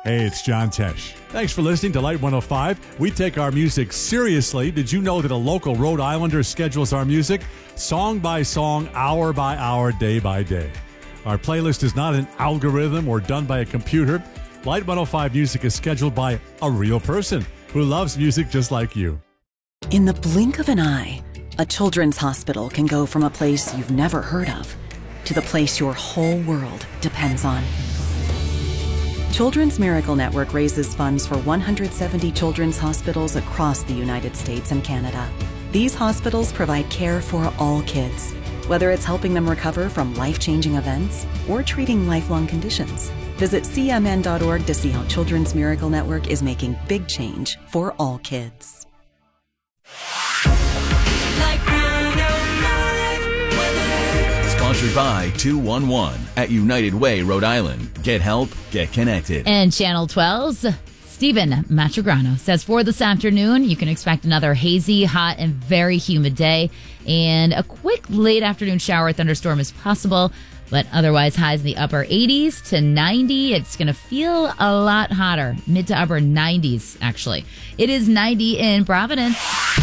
Hey, it's John Tesh. Thanks for listening to Light 105. We take our music seriously. Did you know that a local Rhode Islander schedules our music song by song, hour by hour, day by day? Our playlist is not an algorithm or done by a computer. Light 105 music is scheduled by a real person who loves music just like you. In the blink of an eye, a children's hospital can go from a place you've never heard of to the place your whole world depends on. Children's Miracle Network raises funds for 170 children's hospitals across the United States and Canada. These hospitals provide care for all kids, whether it's helping them recover from life-changing events or treating lifelong conditions. Visit cmn.org to see how Children's Miracle Network is making big change for all kids. Sponsored by 211 at United Way, Rhode Island. Get help, get connected. And Channel 12's Stephen Matrograno says for this afternoon, you can expect another hazy, hot, and very humid day. And a quick late afternoon shower or thunderstorm is possible. But otherwise, highs in the upper 80s to 90. It's going to feel a lot hotter. Mid to upper 90s, actually. It is 90 in Providence.